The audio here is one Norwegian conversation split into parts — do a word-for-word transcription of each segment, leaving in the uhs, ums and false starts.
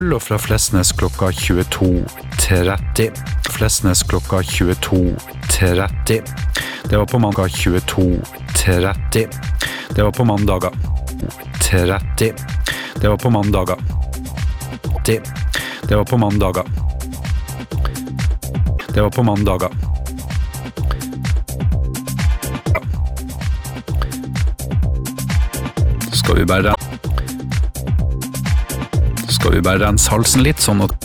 og fra Flesnes klokka tjueto tretti. Flesnes klokka tjueto tretti. Det var på mandag tjueto tretti. Det var på mandager. tretti. Det var på mandager. Det var på mandager. Det var på mandager. Skal vi bare Skal vi bare rense halsen litt sånn at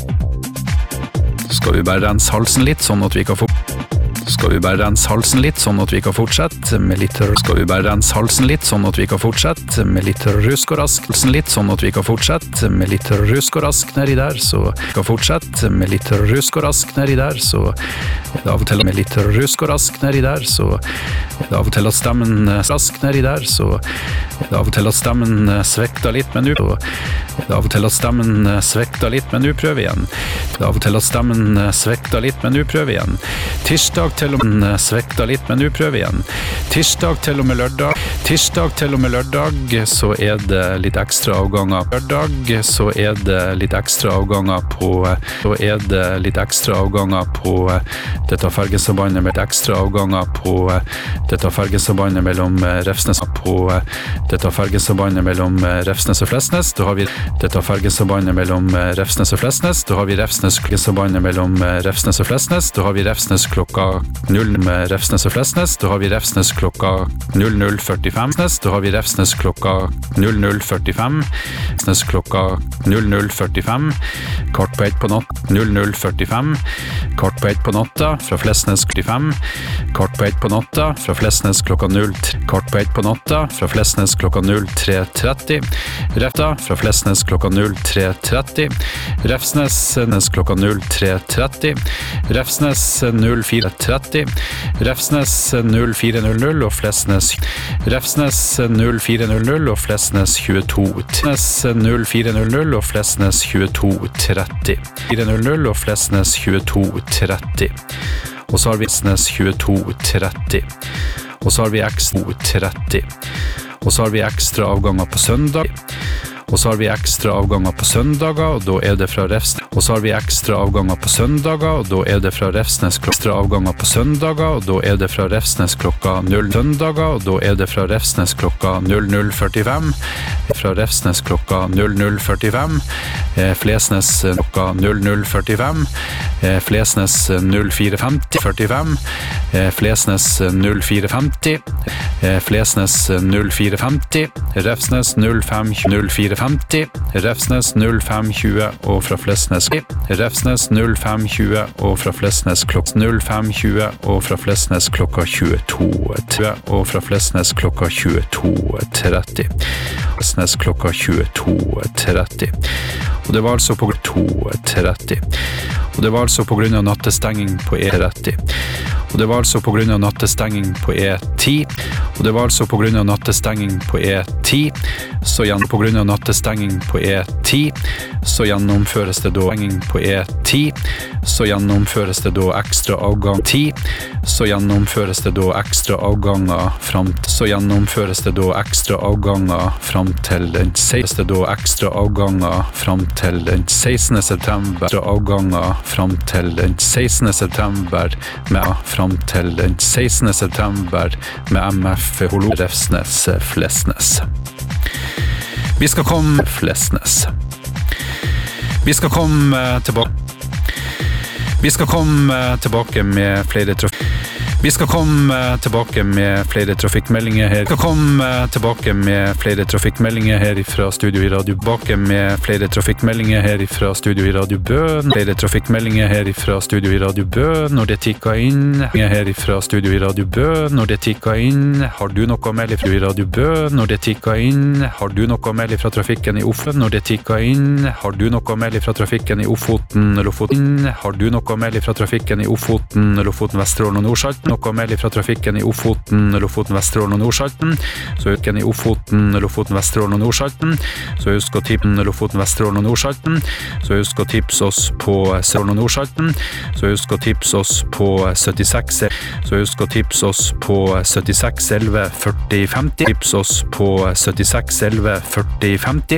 Skal vi bare rense halsen litt sånn at vi kan få Skal vi bare rense halsen litt sånn at vi kan fortsette med litt Skal vi bare rense halsen litt sånn at vi kan fortsette med litt rusk og rask halsen litt sånn at vi kan fortsette med litt rusk og rask nedi der så vi kan fortsette med litt rusk og rask nedi der så er det av og til med litt rusk og rask nedi der så er det av og til at stemmen rask nedi der så er det av og til at stemmen svekter litt men nå er det av og til at stemmen svekter litt men nå prøver vi igjen det er av og til at stemmen svekter litt men nå prøver vi igjen tirsdag til og med svekta litt, men nå prøver vi igjen. Tirsdag til og med lørdag. Tirsdag til og med lørdag så er det litt ekstra avganger. Lørdag så er det litt ekstra avganger på så er det litt ekstra avganger på dette fergesambandet med ekstra avganger på dette fergesambandet mellom Refsnes på dette fergesambandet mellom Refsnes og Flesnes. Da har vi dette fergesambandet mellom Refsnes og Flesnes. Da har vi Refsnes fergesambandet mellom Refsnes og Flesnes. Da har vi Refsnes klokka null med Refsnes og Flesnes. Da har vi Refsnes klokka null null førtifem. Da har vi Refsnes klokka null null førtifem. Refsnes klokka null null førtifem. Kart på ett på natt null null førtifem. Kart på ett på natta fra Flesnes førtifem. Kart på ett på natta fra Flesnes klokka null Kart på ett på natta fra Flesnes klokka null tre tretti. Refta fra Flesnes klokka null tre tretti. Refsnes klokka null tre tretti. Refsnes null fire tretti. Refsnes null fire null null og Flesnes Refsnes null fire null null og Flesnes tjueto Refsnes null fire null null og Flesnes tjueto tretti fire null null og Flesnes tjueto tretti og så har vi Flesnes tjueto tretti og så har vi ekstra tretti og så har vi ekstra avganger på søndag og så har vi ekstra avganger på søndager, og da er det fra Refsnes. Og så har vi ekstra avganger på søndager, og da er det fra Refsnes klokka ekstra avganger på søndager, og da er det fra Refsnes klokka null søndager, og da er det fra Refsnes klokka null null førtifem. Fra Refsnes klokka null null førtifem. Flesnes klokka null null førtifem. Flesnes null fire femti førtifem. Flesnes null fire femti. Flesnes null fire femti. Refsnes null fem null fire femti, Refsnes null fem tjue og fra Flesnes Refsnes null fem tjue og fra Flesnes klokka null fem tjue og fra Flesnes klokka tjueto og fra Flesnes klokka tjueto tretti Flesnes klokka tjueto tretti og det var altså på to tretti og det var altså på grunn av nattestenging på E tretti og det var altså på grunn av nattestenging på E ti og det var altså på grunn av nattestenging på E ti så igjen på grunn av nattestenging på E ti så gjennomføres det da stenging på E ti så gjennomføres det da ekstra avgang ti så gjennomføres det da ekstra avganger fram så gjennomføres det da ekstra avganger fram til den sekstende da ekstra avganger fram til den sekstende september ekstra avganger fram til den sekstende september med fram til den sekstende september med M F Holo Refsnes Flesnes Vi skal komme Flesnes Vi skal komme tilbake Vi skal komme tilbake med flere traf Vi skal komme tilbake med flere trafikkmeldinger her. Vi skal komme tilbake med flere trafikkmeldinger her fra Studio i Radio Bake med flere trafikkmeldinger her fra Studio i Radio Bø. Flere trafikkmeldinger her fra Studio i Radio Bø når det tikka inn. Her fra Studio i Radio Bø når det tikka inn. Har du noe å melde fra Radio Bø når det tikka inn? Har du noe å melde fra trafikken i Ofoten når det tikka inn? Har du noe å melde fra trafikken i Ofoten, Lofoten? Har du noe å melde fra trafikken i Ofoten, Lofoten, Vesterålen og Nordsalten? Noe å melde fra trafikken i Ofoten, Lofoten, Vesterålen og Nordsalten. Så husk i Ofoten, Lofoten, Vesterålen og Nordsalten. Så husk å tippe Lofoten, Vesterålen og Nordsalten. Så husk å tipse oss på Vesterålen og Nordsalten. Så husk å tipse oss på syttiseks. Så husk å tipse oss på syttiseks elleve førti femti. Tips oss på syttiseks elleve førti femti.